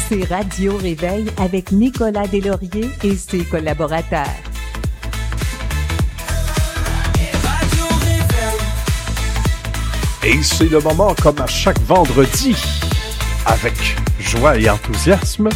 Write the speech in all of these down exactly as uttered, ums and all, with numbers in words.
C'est Radio Réveil avec Nicolas Deslauriers et ses collaborateurs. Et c'est le moment, comme à chaque vendredi, avec joie et enthousiasme,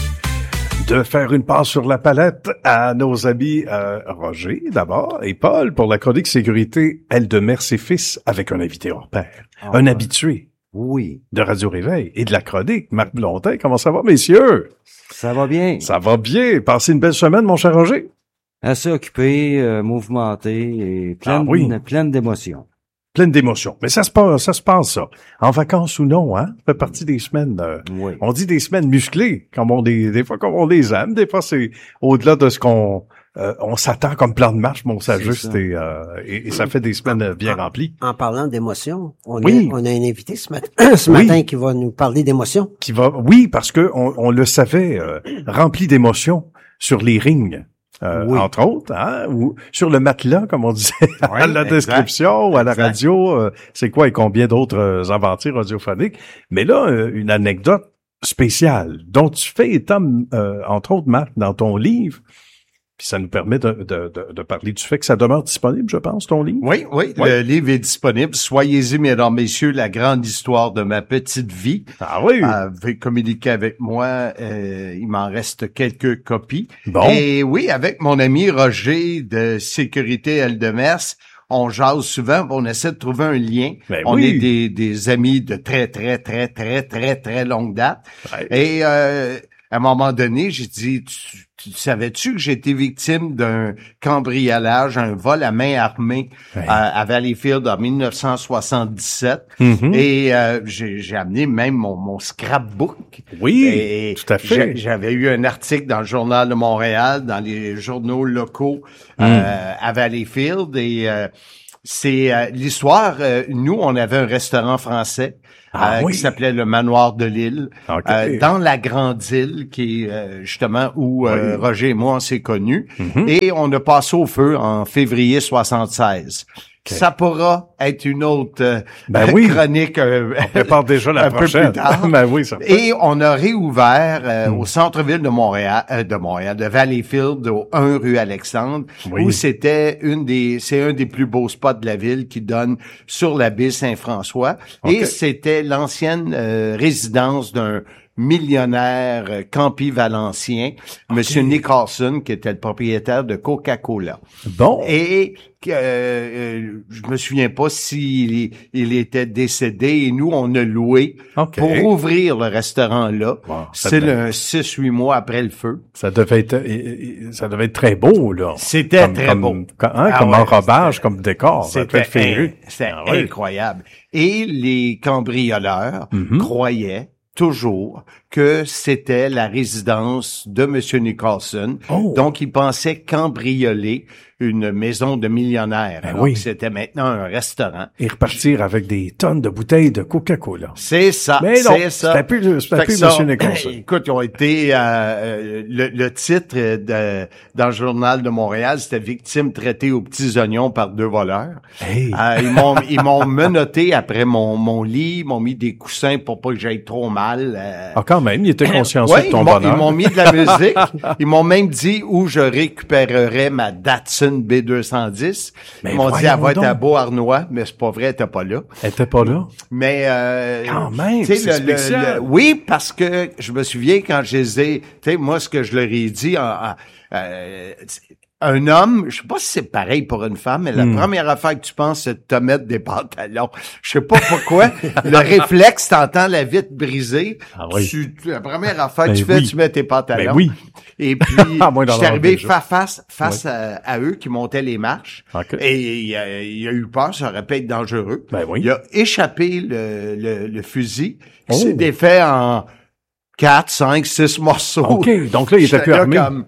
de faire une passe sur la palette à nos amis euh, Roger, d'abord, et Paul, pour la chronique sécurité Eldemers et Fils, avec un invité hors pair, oh, un habitué. Oui. De Radio Réveil et de la chronique. Marc Blondin, comment ça va, messieurs? Ça va bien. Ça va bien. Passez une belle semaine, mon cher Roger. Assez occupé, euh, mouvementé et pleine, ah, oui. pleine d'émotions. Pleine d'émotions. Mais ça se passe, ça se passe, ça. En vacances ou non, hein? Ça fait partie des semaines, euh, oui. On dit des semaines musclées, comme on des, des fois, comme on les aime. Des fois, c'est au-delà de ce qu'on, euh, on s'attend comme plan de marche, mais on s'ajuste et, euh, et, et ça fait des semaines bien en, remplies. En parlant d'émotions, on, oui. a, on a un invité ce matin, ce oui. matin qui va nous parler d'émotions. Qui va, oui, parce que on, on le savait, euh, rempli d'émotions sur les rings. Euh, oui. Entre autres, hein, ou sur le matelas, comme on disait oui, à la description, ou à la radio, euh, c'est quoi et combien d'autres euh, aventures radiophoniques. Mais là, euh, une anecdote spéciale dont tu fais état, euh, entre autres, Marc, dans ton livre. Puis ça nous permet de, de, de, de parler du fait que ça demeure disponible, je pense, ton livre. Oui, oui, oui. Le livre est disponible. Soyez-y, mesdames, messieurs, la grande histoire de ma petite vie. Ah oui. Euh, veuillez communiquer avec moi. Euh, il m'en reste quelques copies. Bon. Et oui, avec mon ami Roger de Sécurité Eldemers, on jase souvent, on essaie de trouver un lien. Ben on oui. est des, des amis de très, très, très, très, très, très longue date. Ouais. Et euh, à un moment donné, j'ai dit, tu, tu savais-tu que j'ai été victime d'un cambriolage, un vol à main armée ouais. à, à Valleyfield en dix-neuf cent soixante-dix-sept? Mm-hmm. Et euh, j'ai, j'ai amené même mon, mon scrapbook. Oui, et tout à fait. J'avais eu un article dans le Journal de Montréal, dans les journaux locaux mm. euh, à Valleyfield. Et euh, c'est euh, l'histoire. Euh, nous, on avait un restaurant français. Ah, euh, oui. qui s'appelait le Manoir de l'Île, okay. euh, dans la Grande Île, qui est euh, justement où euh, oui. Roger et moi on s'est connus, mm-hmm. et on a passé au feu en février soixante-seize. Okay. Ça pourra être une autre euh, ben oui. chronique. Euh, on prépare déjà la un prochaine. Peu plus tard. ben oui, ça Et on a réouvert euh, mm. au centre-ville de Montréal, euh, de Montréal, de Valleyfield, au un rue Alexandre, oui. où c'était une des, c'est un des plus beaux spots de la ville qui donne sur la baie Saint-François. Okay. Et c'était l'ancienne euh, résidence d'un millionnaire euh, campi-valencien, okay. Monsieur Nicholson, qui était le propriétaire de Coca-Cola. Bon. Et euh, euh, je me souviens pas s'il il était décédé, et nous, on a loué okay. pour ouvrir le restaurant là. Wow, c'est le six huit mois après le feu. Ça devait être ça devait être très beau, là. C'était comme, très comme, beau. Comme, hein, ah comme ouais, enrobage, comme décor. C'était, in, c'était ah ouais. incroyable. Et les cambrioleurs mm-hmm. croyaient toujours que c'était la résidence de Monsieur Nicholson. Oh. Donc, il pensait cambrioler une maison de millionnaire. Ben alors oui. que c'était maintenant un restaurant. Et repartir avec des tonnes de bouteilles de Coca-Cola. C'est ça, Mais non, c'est ça. C'était plus, c'était plus Monsieur Nicholson. Écoute, ils ont été, euh, le, le titre de, dans le Journal de Montréal, c'était « Victime traitée aux petits oignons par deux voleurs hey. ». Euh, ils m'ont, ils m'ont menotté après mon, mon lit, ils m'ont mis des coussins pour pas que j'aille trop mal. Euh, ah, quand même, ils étaient consciencieux ouais, de ton ils m'ont, bonheur. Ils m'ont mis de la musique. Ils m'ont même dit où je récupérerais ma Datsun B deux cent dix. Mais ils m'ont dit, elle va être donc. à Beauharnois, mais c'est pas vrai, elle était pas là. Elle était pas là? Mais, euh, quand même, c'est le, Le, spécial. le, oui, parce que je me souviens quand je les ai, tu sais, moi, ce que je leur ai dit, en, en, euh, un homme, je sais pas si c'est pareil pour une femme, mais la mm. première affaire que tu penses, c'est de te mettre des pantalons. Je sais pas pourquoi. Le réflexe, t'entends la vitre brisée. Ah oui. Tu, la première affaire ben que tu fais, oui. tu mets tes pantalons. Ben oui. Et puis, je suis arrivé face, face, face oui. à, à eux qui montaient les marches. Okay. Et il a, il a eu peur, ça aurait pu être dangereux. Ben oui. Il a échappé le, le, le fusil. Il oh. s'est défait en quatre, cinq, six morceaux. OK. Donc là, il était plus armé. Comme,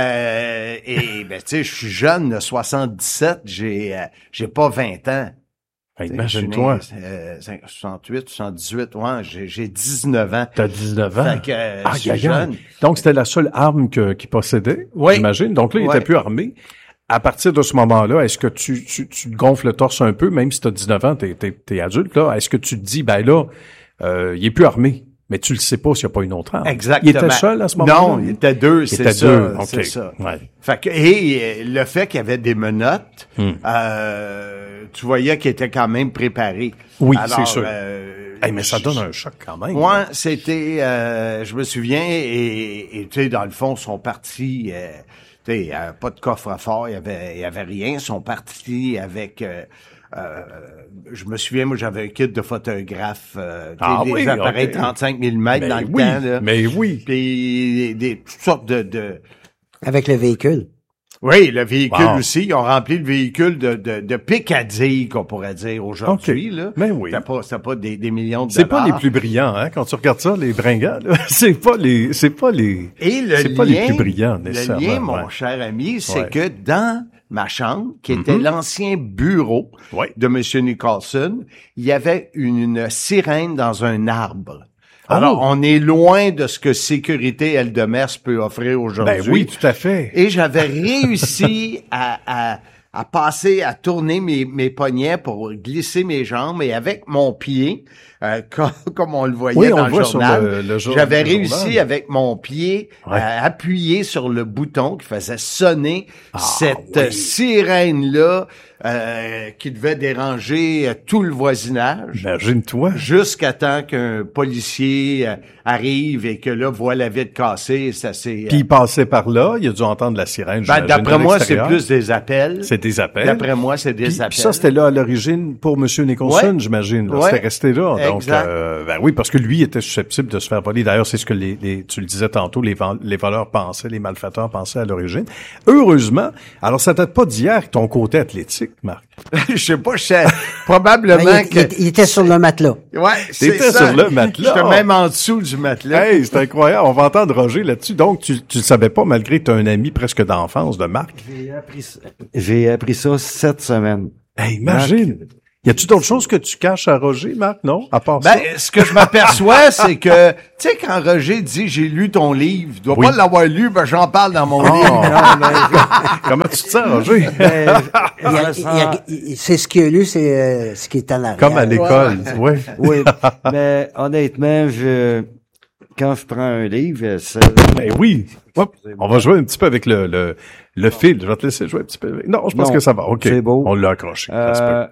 Euh, et ben tu sais, je suis jeune, de soixante-dix-sept, j'ai euh, j'ai pas vingt ans. Hey, imagine-toi. Euh, soixante-huit, soixante-dix-huit, ouais, j'ai, j'ai dix-neuf ans. T'as dix-neuf ans? Fait que, euh, ah, je suis jeune. Donc, c'était la seule arme que, qu'il possédait, oui. j'imagine. Donc là, il oui. était plus armé. À partir de ce moment-là, est-ce que tu, tu, tu te gonfles le torse un peu, même si t'as dix-neuf ans, t'es, t'es, t'es adulte, là? Est-ce que tu te dis, ben là, euh, il est plus armé? mais tu le sais pas s'il n'y a pas une autre arme. Exactement. Il était seul à ce moment-là? Non, il était deux, il c'est était ça. deux, c'est okay. ça. Ouais. Fait que, et le fait qu'il y avait des menottes, hmm. euh, tu voyais qu'il était quand même préparé. Oui, Alors, c'est sûr. Euh, hey, mais ça donne un choc quand même. Ouais, c'était, euh, je me souviens, et, et tu sais, dans le fond, son parti, euh, tu sais, euh, pas de coffre-fort, il y avait, il y avait rien. Son parti avec, euh, euh, je me souviens, moi, j'avais un kit de photographe, euh, ah, des oui, appareils okay. trente-cinq millimètres ben dans le oui, temps, là. Mais oui. Puis des, toutes sortes de, de avec le véhicule. Oui, le véhicule wow. aussi. Ils ont rempli le véhicule de, de, de picadilles, qu'on pourrait dire aujourd'hui. Okay. Là. Mais oui. C'était pas, c'était pas des, des millions de C'est dollars. pas les plus brillants, hein, quand tu regardes ça, les bringants, là. C'est pas les, c'est pas les, Et le c'est lien, pas les plus brillants, nécessairement. Le lien, mon ouais. cher ami, c'est ouais. que dans ma chambre, qui était mm-hmm. l'ancien bureau ouais. de M. Nicholson, il y avait une, une sirène dans un arbre. Alors, oh. on est loin de ce que Sécurité Eldemers peut offrir aujourd'hui. Ben oui, tout à fait. Et j'avais réussi à, à, à passer, à tourner mes, mes poignets pour glisser mes jambes, et avec mon pied, euh, comme, comme on le voyait oui, dans on le voit journal, sur le, le jour, j'avais le réussi journal. avec mon pied ouais. à appuyer sur le bouton qui faisait sonner ah, cette oui. sirène-là, Euh, qui devait déranger euh, tout le voisinage. Imagine-toi. Jusqu'à temps qu'un policier euh, arrive et que là, voit la vitre cassée, ça c'est... Puis il passait par là, il a dû entendre la sirène. Ben, d'après moi, c'est plus des appels. C'est des appels. D'après moi, c'est des puis, appels. Puis ça, c'était là à l'origine pour M. Nicholson, ouais. j'imagine. Ouais. C'était resté là. Donc, exact. euh, ben oui, parce que lui était susceptible de se faire voler. D'ailleurs, c'est ce que les, les tu le disais tantôt, les, les voleurs pensaient, les malfaiteurs pensaient à l'origine. Heureusement, alors ça date pas d'hier ton côté athlétique, Marc. Je sais pas, je sais, probablement ben, il, que... Il, il était sur le matelas. Ouais, c'est T'étais ça. sur le matelas. J'étais même en dessous du matelas. Hey, c'est incroyable. On va entendre Roger là-dessus. Donc, tu, tu le savais pas, malgré que tu as un ami presque d'enfance de Marc. J'ai appris ça, j'ai appris ça cette semaine. Hey, imagine. Marc, y a-tu d'autres choses que tu caches à Roger, Marc, non? À part ben, ça? ce que je m'aperçois, c'est que, tu sais, quand Roger dit « j'ai lu ton livre », il doit oui. pas l'avoir lu, ben j'en parle dans mon oh. livre. Non, mais, comment tu te sens, Roger? Ben, il a, il a, il, c'est ce qu'il a lu, c'est euh, ce qui est en arrière. Comme à l'école, oui. Oui, mais honnêtement, je quand je prends un livre, c'est... Ben oui. Hop, on va jouer un petit peu avec le le, le fil. Je vais te laisser jouer un petit peu avec... Non, je pense non, que ça va. OK. C'est beau. On l'a accroché. Ça se peut.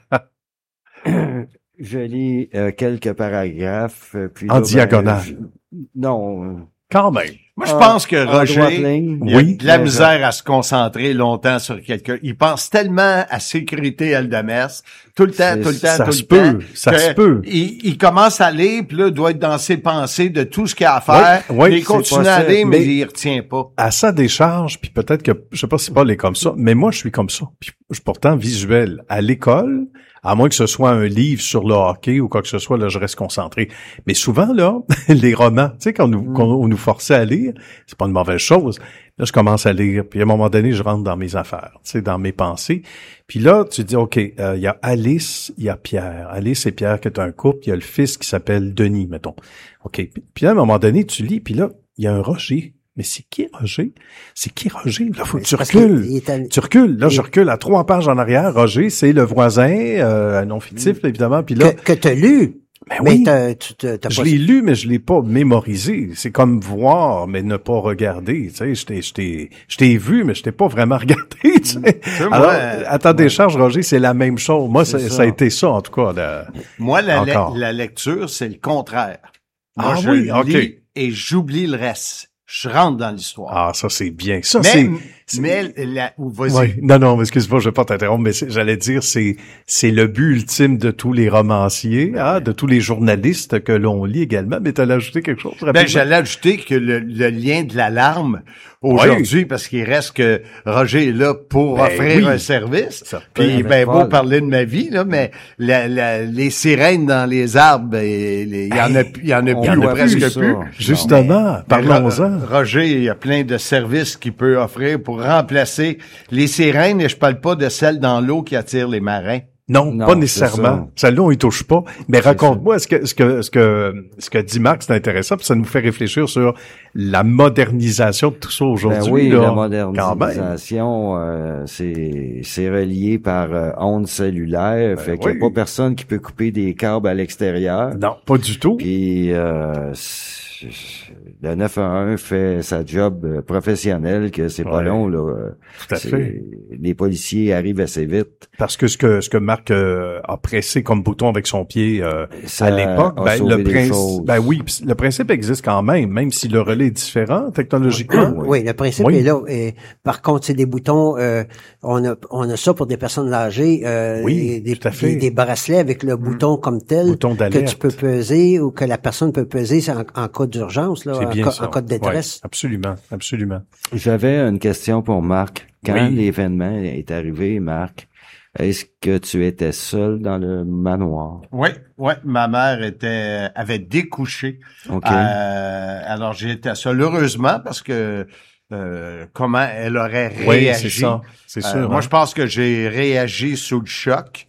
Euh, je lis euh, quelques paragraphes. Puis en là, diagonale. Ben, je, non. Quand même. Moi, je pense que Roger, il a oui, de la misère à se concentrer longtemps sur quelqu'un. Il pense tellement à Sécurité Eldemers, tout le temps, tout le temps, ça tout se le peut, temps. Ça se peut. Il, il commence à lire, puis là, il doit être dans ses pensées de tout ce qu'il a à faire. Oui, oui, il continue à lire, mais, mais il retient pas. À sa décharge, puis peut-être que, je sais pas si Paul est comme ça, mais moi, je suis comme ça. Puis, je suis pourtant visuel. À l'école, à moins que ce soit un livre sur le hockey ou quoi que ce soit, là, je reste concentré. Mais souvent, là, les romans, tu sais, quand, nous, quand on nous forçait à lire, c'est pas une mauvaise chose. Là, je commence à lire, puis à un moment donné, je rentre dans mes affaires, tu sais, dans mes pensées. Puis là, tu dis, OK, il euh, y a Alice, il y a Pierre. Alice et Pierre qui est un couple, il y a le fils qui s'appelle Denis, mettons. OK. Puis là, à un moment donné, tu lis, puis là, il y a un Roger. Mais c'est qui Roger? C'est qui Roger? Là, faut que tu recules. À... Tu recules. Là, il... je recule à trois pages en arrière. Roger, c'est le voisin, euh, un nom fictif, là, évidemment. Puis là, que, que t'as lu. Ben mais oui. t'as, tu, t'as, t'as je pas... l'ai lu, mais je l'ai pas mémorisé. C'est comme voir, mais ne pas regarder. Tu sais, je t'ai, je t'ai, je t'ai vu, mais je t'ai pas vraiment regardé. Tu sais. Alors, moi, à ta décharge, Roger, c'est la même chose. Moi, ça. ça a été ça, en tout cas. Là, moi, la, la, la lecture, c'est le contraire. Moi, ah je oui, lis okay. et j'oublie le reste. Je rentre dans l'histoire. Ah, ça, c'est bien. Ça, mais, c'est... c'est... Mais, la... vas-y. Oui. Non, non, mais excuse-moi, je vais pas t'interrompre, mais c'est, j'allais dire, c'est, c'est le but ultime de tous les romanciers, hein, de tous les journalistes que l'on lit également. Mais t'allais ajouter quelque chose rapidement? Ben, j'allais ajouter que le, le lien de l'alarme aujourd'hui, oui. parce qu'il reste que Roger est là pour ben, offrir oui. un service. Puis, ben, beau parler de ma vie, là, mais la, la, les sirènes dans les arbres, il y en a, il y en a plus, ou presque plus. Justement, mais, parlons-en. Roger, il y a plein de services qu'il peut offrir pour remplacer les sirènes, et je parle pas de celles dans l'eau qui attirent les marins. Non, Non, pas nécessairement. Celle-là, on y touche pas. Mais raconte-moi, ce que, ce que, ce que, ce que dit Marc, c'est intéressant, puis ça nous fait réfléchir sur la modernisation de tout ça aujourd'hui. Ben oui, là, la modernisation, euh, c'est, c'est relié par euh, ondes cellulaires, Ben fait oui. qu'il n'y a pas personne qui peut couper des câbles à l'extérieur. Non, pas du tout. Puis, euh, le neuf un un fait sa job euh, professionnelle, que c'est pas Ouais. long, là. Tout à C'est- fait. Les policiers arrivent assez vite. Parce que ce que, ce que Marc euh, a pressé comme bouton avec son pied euh, Ça à l'époque, a ben, sauvé le des principe, choses. ben oui, pis le principe existe quand même, même si le relais est différent technologiquement. Oui, le principe Oui. est là. Et, par contre, c'est des boutons, euh, on a on a ça pour des personnes âgées, euh, Oui, et des, tout à fait. des, des bracelets avec le bouton comme tel Bouton que d'alerte. tu peux peser ou que la personne peut peser en, en cas d'urgence, là, C'est en, bien cas, ça. en cas de détresse. Ouais, absolument, absolument. J'avais une question pour Marc. Quand Oui. l'événement est arrivé, Marc, est-ce que tu étais seul dans le manoir? Oui, oui, ma mère était avait découché. OK. Euh, alors j'étais seul, heureusement, parce que euh, comment elle aurait Oui, réagi. c'est ça, c'est Euh, sûr. moi, hein. je pense que j'ai réagi sous le choc.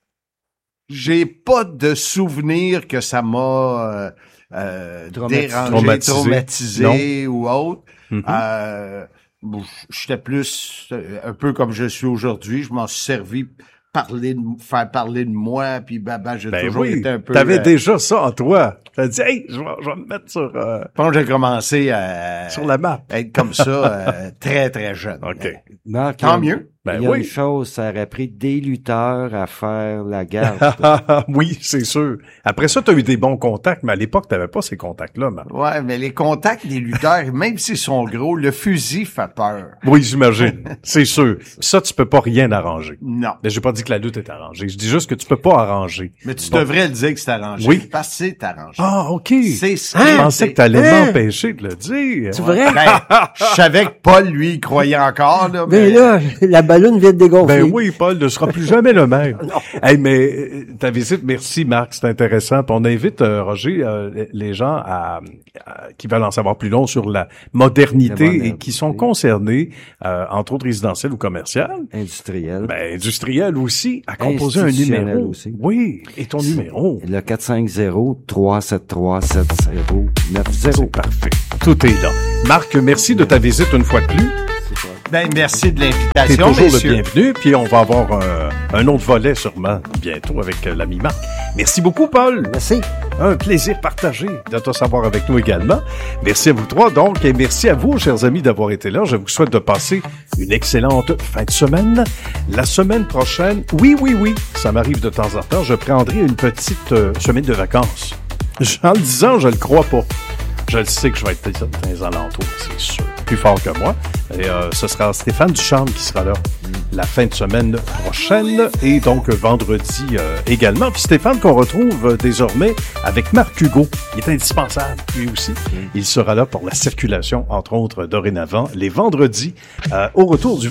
J'ai pas de souvenir que ça m'a euh, euh, Traumatisé. dérangé, Traumatisé. traumatisé ou autre. Mhm. Euh, bon, j'étais plus euh, un peu comme je suis aujourd'hui. Je m'en suis servi parler de, faire parler de moi, puis ben, ben, j'ai Ben toujours oui, été un peu... t'avais euh, déjà ça en toi. T'as dit, hey, je vais, je vais me mettre sur, euh, Quand j'ai commencé à sur la map. être comme ça, euh, très, très jeune. OK. Marc, Tant il y a- mieux. Ben il y a oui. une chose, ça aurait pris des lutteurs à faire la garde. Oui, c'est sûr. Après ça, tu as eu des bons contacts, mais à l'époque, tu n'avais pas ces contacts-là, Marc. Ouais, mais les contacts des lutteurs, même s'ils sont gros, le fusil fait peur. Oui, j'imagine. C'est sûr. Ça, tu peux pas rien arranger. Non. Mais j'ai pas dit que la lutte est arrangée. Je dis juste que tu peux pas arranger. Mais tu Bon. devrais le dire que c'est arrangé. Oui. Parce que c'est arrangé. Ah, OK. C'est ce Je qui pensais est- que tu allais Hein? m'empêcher de le dire. C'est vrai? Ben, je savais que Paul, lui, il croyait encore, là. Mais là, la ballonne vient de dégonfler. Ben oui, Paul ne sera plus jamais le même. Hey, mais euh, ta visite, merci Marc, c'est intéressant. Puis on invite, euh, Roger, euh, les- les gens à, à- qui veulent en savoir plus long sur la modernité, La modernité. et qui sont concernés, euh, entre autres résidentielles ou commerciales, Industriel. ben industrielles aussi, à composer un Institutionnel numéro. aussi. Oui, et ton numéro. Le quatre cinq zéro, trois sept trois, sept zéro neuf zéro. C'est parfait. Tout est là. Marc, merci de ta visite une fois de plus. Ben, merci de T'es l'invitation, toujours messieurs. le bienvenu, puis on va avoir un, un autre volet sûrement bientôt avec euh, l'ami Marc. Merci beaucoup, Paul. Merci. Un plaisir partagé de te savoir avec nous également. Merci à vous trois, donc, et merci à vous, chers amis, d'avoir été là. Je vous souhaite de passer une excellente fin de semaine. La semaine prochaine, oui, oui, oui, ça m'arrive de temps en temps, je prendrai une petite euh, semaine de vacances. En le disant, je le crois pas. Je le sais que je vais être dans les alentours, c'est sûr. Plus fort que moi. Et euh, ce sera Stéphane Ducharme qui sera là la fin de semaine prochaine et donc vendredi euh, également. Puis Stéphane qu'on retrouve euh, désormais avec Marc Hugo. Il est indispensable, lui aussi. Il sera là pour la circulation, entre autres, dorénavant, les vendredis, euh, au retour du